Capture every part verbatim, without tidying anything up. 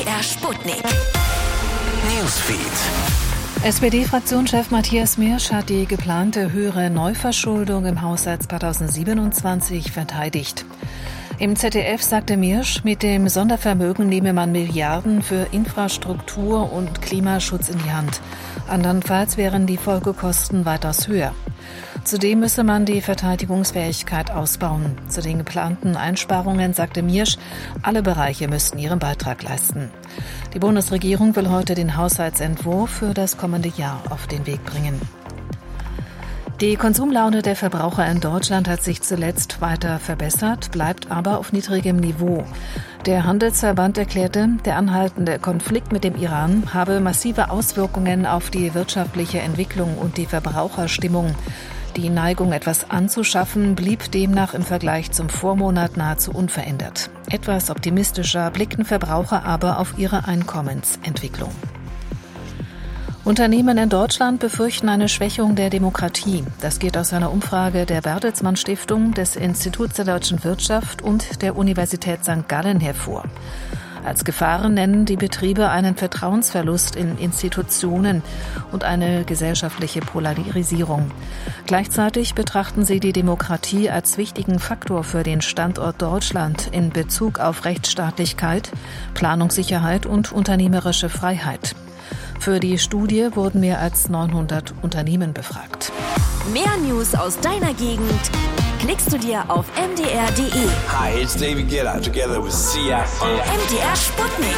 R Sputnik. Newsfeed. S P D-Fraktionschef Matthias Mirsch hat die geplante höhere Neuverschuldung im Haushalt zweitausendsiebenundzwanzig verteidigt. Im Z D F sagte Mirsch, mit dem Sondervermögen nehme man Milliarden für Infrastruktur und Klimaschutz in die Hand. Andernfalls wären die Folgekosten weitaus höher. Zudem müsse man die Verteidigungsfähigkeit ausbauen. Zu den geplanten Einsparungen sagte Mirsch, alle Bereiche müssten ihren Beitrag leisten. Die Bundesregierung will heute den Haushaltsentwurf für das kommende Jahr auf den Weg bringen. Die Konsumlaune der Verbraucher in Deutschland hat sich zuletzt weiter verbessert, bleibt aber auf niedrigem Niveau. Der Handelsverband erklärte, der anhaltende Konflikt mit dem Iran habe massive Auswirkungen auf die wirtschaftliche Entwicklung und die Verbraucherstimmung. Die Neigung, etwas anzuschaffen, blieb demnach im Vergleich zum Vormonat nahezu unverändert. Etwas optimistischer blickten Verbraucher aber auf ihre Einkommensentwicklung. Unternehmen in Deutschland befürchten eine Schwächung der Demokratie. Das geht aus einer Umfrage der Bertelsmann Stiftung, des Instituts der deutschen Wirtschaft und der Universität Sankt Gallen hervor. Als Gefahren nennen die Betriebe einen Vertrauensverlust in Institutionen und eine gesellschaftliche Polarisierung. Gleichzeitig betrachten sie die Demokratie als wichtigen Faktor für den Standort Deutschland in Bezug auf Rechtsstaatlichkeit, Planungssicherheit und unternehmerische Freiheit. Für die Studie wurden mehr als neunhundert Unternehmen befragt. Mehr News aus deiner Gegend klickst du dir auf m d r punkt d e. Hi, it's David Guetta together with Sia. M D R Sputnik.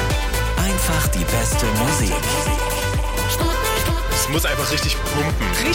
Einfach die beste Musik. Es muss einfach richtig pumpen.